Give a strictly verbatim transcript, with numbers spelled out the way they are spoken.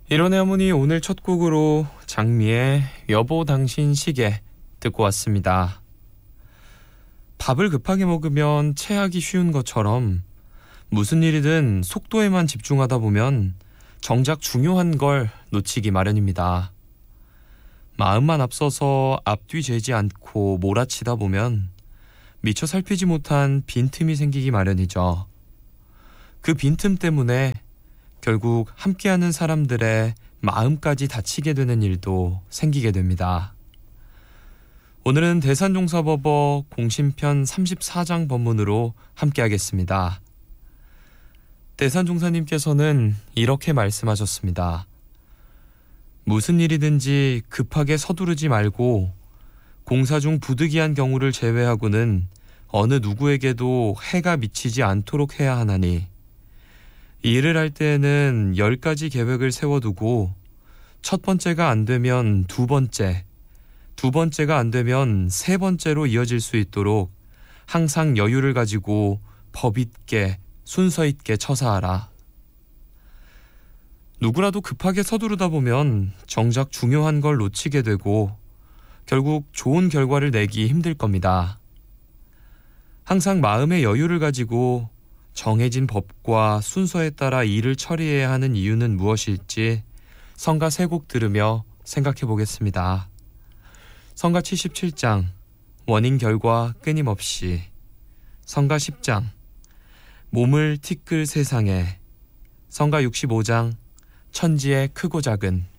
이론의 어머니 오늘 첫 곡으로 장미의 여보 당신 시계 듣고 왔습니다. 밥을 급하게 먹으면 체하기 쉬운 것처럼 무슨 일이든 속도에만 집중하다 보면 정작 중요한 걸 놓치기 마련입니다. 마음만 앞서서 앞뒤 재지 않고 몰아치다 보면 미처 살피지 못한 빈틈이 생기기 마련이죠. 그 빈틈 때문에 결국 함께하는 사람들의 마음까지 다치게 되는 일도 생기게 됩니다. 오늘은 대산종사법어 공신편 삼십사 장 법문으로 함께하겠습니다. 대산종사님께서는 이렇게 말씀하셨습니다. 무슨 일이든지 급하게 서두르지 말고 공사 중 부득이한 경우를 제외하고는 어느 누구에게도 해가 미치지 않도록 해야 하나니 일을 할 때에는 열 가지 계획을 세워두고 첫 번째가 안 되면 두 번째, 두 번째가 안 되면 세 번째로 이어질 수 있도록 항상 여유를 가지고 법 있게 순서 있게 처사하라. 누구라도 급하게 서두르다 보면 정작 중요한 걸 놓치게 되고 결국 좋은 결과를 내기 힘들 겁니다. 항상 마음의 여유를 가지고 정해진 법과 순서에 따라 일을 처리해야 하는 이유는 무엇일지 성가 세 곡 들으며 생각해 보겠습니다. 성가 칠십칠 장 원인 결과 끊임없이, 성가 십 장 몸을 티끌 세상에, 성가 육십오 장 천지의 크고 작은.